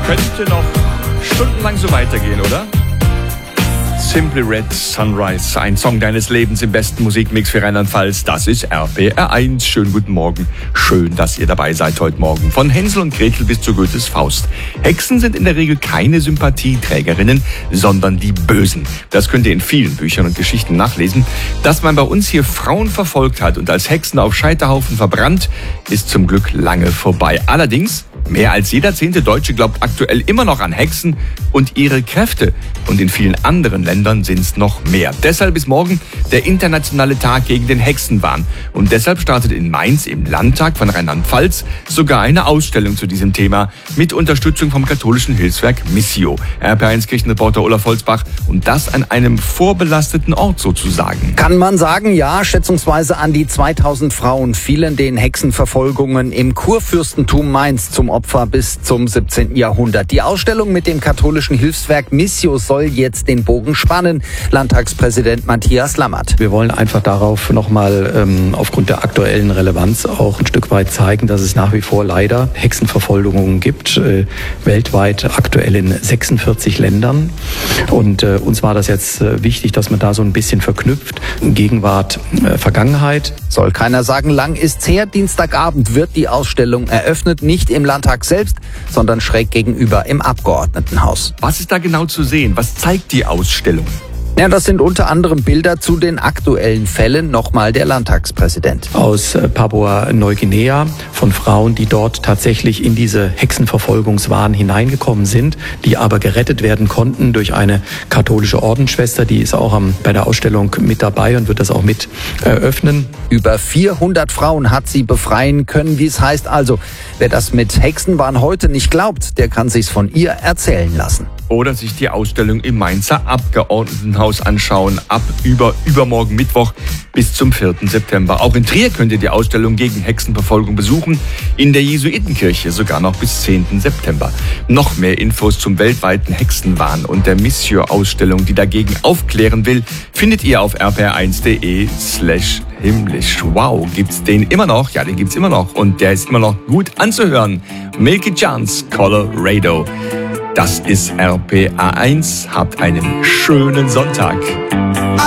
Könnte noch stundenlang so weitergehen, oder? Simply Red Sunrise, ein Song deines Lebens im besten Musikmix für Rheinland-Pfalz. Das ist RPR1. Schönen guten Morgen. Schön, dass ihr dabei seid heute Morgen. Von Hänsel und Gretel bis zu Goethes Faust. Hexen sind in der Regel keine Sympathieträgerinnen, sondern die Bösen. Das könnt ihr in vielen Büchern und Geschichten nachlesen. Dass man bei uns hier Frauen verfolgt hat und als Hexen auf Scheiterhaufen verbrannt, ist zum Glück lange vorbei. Allerdings, mehr als jeder 10. Deutsche glaubt aktuell immer noch an Hexen und ihre Kräfte. Und in vielen anderen Ländern sind es noch mehr. Deshalb ist morgen der internationale Tag gegen den Hexenwahn. Und deshalb startet in Mainz im Landtag von Rheinland-Pfalz sogar eine Ausstellung zu diesem Thema mit Unterstützung vom katholischen Hilfswerk Missio. RPR1 Kirchenreporter Olaf Holzbach. Und das an einem vorbelasteten Ort sozusagen. Kann man sagen, ja, schätzungsweise an die 2000 Frauen fielen den Hexenverfolgungen im Kurfürstentum Mainz zum Opfer bis zum 17. Jahrhundert. Die Ausstellung mit dem katholischen Hilfswerk Missio soll jetzt den Bogen spannen. Landtagspräsident Matthias Lammert. Wir wollen einfach darauf nochmal aufgrund der aktuellen Relevanz auch ein Stück weit zeigen, dass es nach wie vor leider Hexenverfolgungen gibt, weltweit aktuell in 46 Ländern. Und uns war das jetzt wichtig, dass man da so ein bisschen verknüpft. Gegenwart, Vergangenheit. Soll keiner sagen, lang ist's her. Dienstagabend wird die Ausstellung eröffnet, nicht im Landtag selbst, sondern schräg gegenüber im Abgeordnetenhaus. Was ist da genau zu sehen? Was zeigt die Ausstellung? Ja, das sind unter anderem Bilder zu den aktuellen Fällen. Nochmal der Landtagspräsident. Aus Papua-Neuguinea von Frauen, die dort tatsächlich in diese Hexenverfolgungswahn hineingekommen sind, die aber gerettet werden konnten durch eine katholische Ordensschwester. Die ist auch bei der Ausstellung mit dabei und wird das auch mit eröffnen. Über 400 Frauen hat sie befreien können, wie es heißt. Also, wer das mit Hexenwahn heute nicht glaubt, der kann sich's von ihr erzählen lassen. Oder sich die Ausstellung im Mainzer Abgeordnetenhaus anschauen. Ab übermorgen Mittwoch bis zum 4. September. Auch in Trier könnt ihr die Ausstellung gegen Hexenverfolgung besuchen. In der Jesuitenkirche sogar noch bis 10. September. Noch mehr Infos zum weltweiten Hexenwahn und der Missio-Ausstellung, die dagegen aufklären will, findet ihr auf rpr1.de/himmlisch. Wow, gibt's den immer noch? Ja, den gibt's immer noch. Und der ist immer noch gut anzuhören. Milky Chance, Colorado. Das ist RPR1. Habt einen schönen Sonntag.